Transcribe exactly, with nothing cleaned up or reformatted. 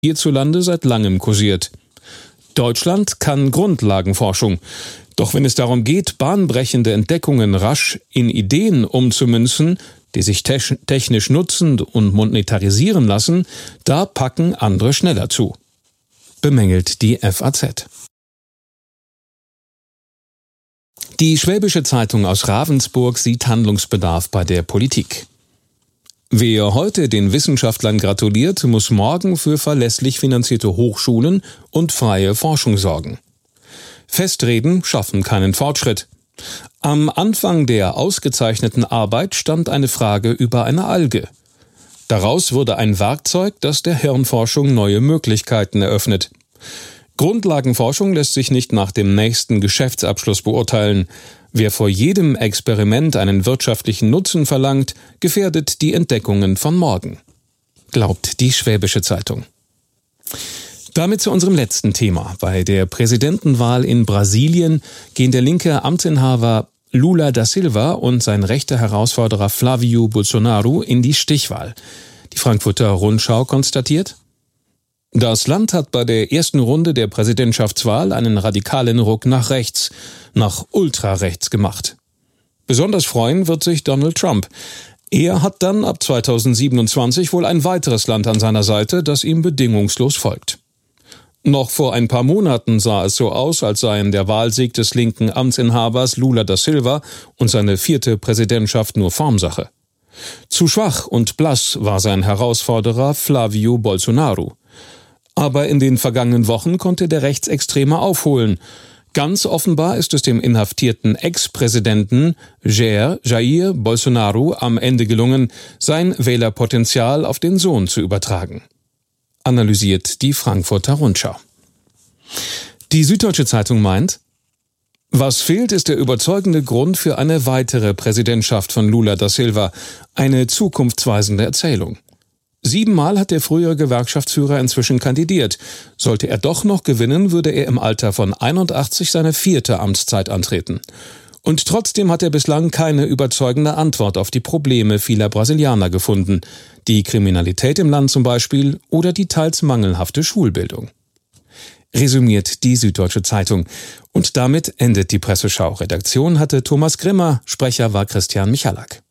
hierzulande seit langem kursiert. Deutschland kann Grundlagenforschung. Doch wenn es darum geht, bahnbrechende Entdeckungen rasch in Ideen umzumünzen, die sich technisch nutzen und monetarisieren lassen, da packen andere schneller zu, bemängelt die F A Z. Die Schwäbische Zeitung aus Ravensburg sieht Handlungsbedarf bei der Politik. Wer heute den Wissenschaftlern gratuliert, muss morgen für verlässlich finanzierte Hochschulen und freie Forschung sorgen. Festreden schaffen keinen Fortschritt. Am Anfang der ausgezeichneten Arbeit stand eine Frage über eine Alge. Daraus wurde ein Werkzeug, das der Hirnforschung neue Möglichkeiten eröffnet. Grundlagenforschung lässt sich nicht nach dem nächsten Geschäftsabschluss beurteilen. Wer vor jedem Experiment einen wirtschaftlichen Nutzen verlangt, gefährdet die Entdeckungen von morgen, glaubt die Schwäbische Zeitung. Damit zu unserem letzten Thema. Bei der Präsidentenwahl in Brasilien gehen der linke Amtsinhaber Lula da Silva und sein rechter Herausforderer Flávio Bolsonaro in die Stichwahl. Die Frankfurter Rundschau konstatiert: Das Land hat bei der ersten Runde der Präsidentschaftswahl einen radikalen Ruck nach rechts, nach ultrarechts gemacht. Besonders freuen wird sich Donald Trump. Er hat dann ab zweitausendsiebenundzwanzig wohl ein weiteres Land an seiner Seite, das ihm bedingungslos folgt. Noch vor ein paar Monaten sah es so aus, als seien der Wahlsieg des linken Amtsinhabers Lula da Silva und seine vierte Präsidentschaft nur Formsache. Zu schwach und blass war sein Herausforderer Flávio Bolsonaro. Aber in den vergangenen Wochen konnte der Rechtsextreme aufholen. Ganz offenbar ist es dem inhaftierten Ex-Präsidenten Jair, Jair Bolsonaro am Ende gelungen, sein Wählerpotenzial auf den Sohn zu übertragen, analysiert die Frankfurter Rundschau. Die Süddeutsche Zeitung meint: Was fehlt, ist der überzeugende Grund für eine weitere Präsidentschaft von Lula da Silva, eine zukunftsweisende Erzählung. Siebenmal hat der frühere Gewerkschaftsführer inzwischen kandidiert. Sollte er doch noch gewinnen, würde er im Alter von einundachtzig seine vierte Amtszeit antreten. Und trotzdem hat er bislang keine überzeugende Antwort auf die Probleme vieler Brasilianer gefunden. Die Kriminalität im Land zum Beispiel oder die teils mangelhafte Schulbildung. Resümiert die Süddeutsche Zeitung. Und damit endet die Presseschau. Redaktion hatte Thomas Grimmer, Sprecher war Christian Michalak.